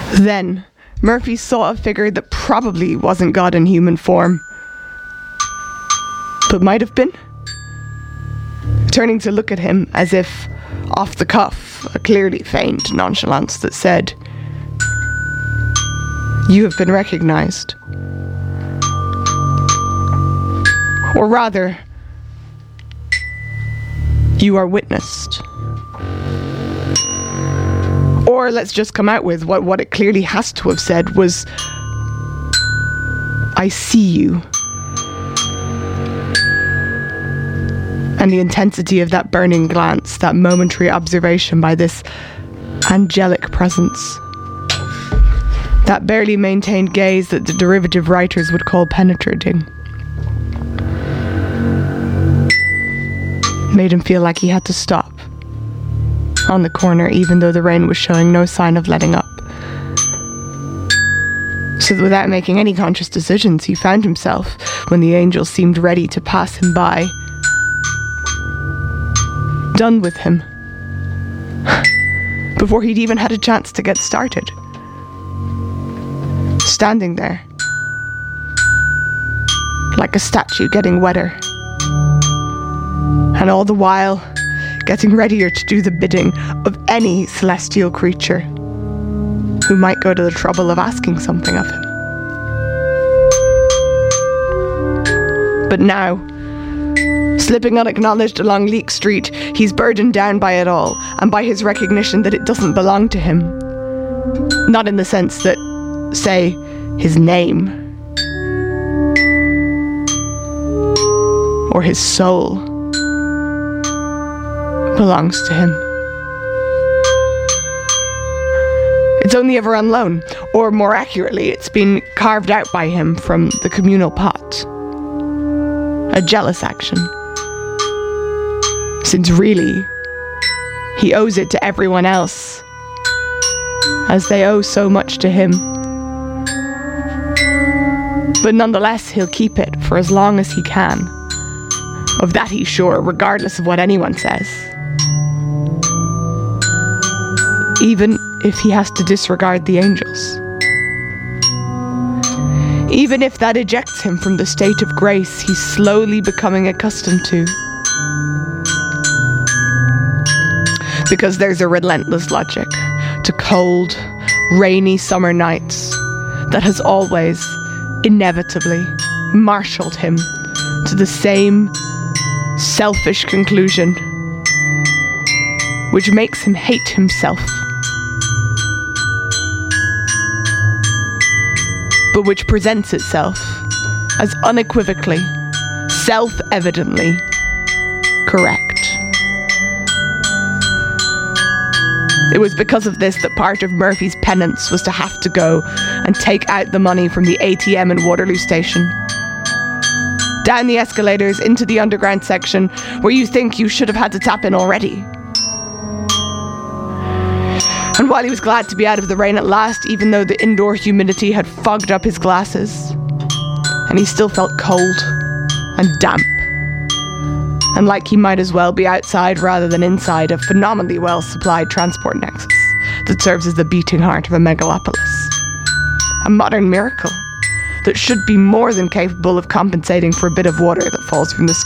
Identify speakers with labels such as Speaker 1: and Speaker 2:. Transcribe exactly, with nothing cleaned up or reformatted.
Speaker 1: Then, Murphy saw a figure that probably wasn't God in human form, but might have been. Turning to look at him as if, off the cuff, a clearly feigned nonchalance that said, "You have been recognized." Or rather, you are witnessed. Or let's just come out with what, what it clearly has to have said was, "I see you." And the intensity of that burning glance, that momentary observation by this angelic presence, that barely maintained gaze that the derivative writers would call penetrating, made him feel like he had to stop on the corner, even though the rain was showing no sign of letting up. So that without making any conscious decisions, he found himself, when the angel seemed ready to pass him by, done with him, before he'd even had a chance to get started. Standing there, like a statue getting wetter, and all the while getting readier to do the bidding of any celestial creature who might go to the trouble of asking something of him. But now, slipping unacknowledged along Leek Street, he's burdened down by it all, and by his recognition that it doesn't belong to him. Not in the sense that, say, his name, or his soul, belongs to him. It's only ever on loan, or more accurately, it's been carved out by him from the communal pot. A jealous action. Since really, he owes it to everyone else, as they owe so much to him. But nonetheless, he'll keep it for as long as he can. Of that he's sure, regardless of what anyone says. Even if he has to disregard the angels. Even if that ejects him from the state of grace he's slowly becoming accustomed to. Because there's a relentless logic to cold, rainy summer nights that has always, inevitably, marshaled him to the same selfish conclusion, which makes him hate himself, but which presents itself as unequivocally, self-evidently correct. It was because of this that part of Murphy's penance was to have to go and take out the money from the A T M in Waterloo Station. Down the escalators into the underground section where you think you should have had to tap in already. And while he was glad to be out of the rain at last, even though the indoor humidity had fogged up his glasses, and he still felt cold and damp, and like he might as well be outside rather than inside a phenomenally well-supplied transport nexus that serves as the beating heart of a megalopolis. A modern miracle that should be more than capable of compensating for a bit of water that falls from the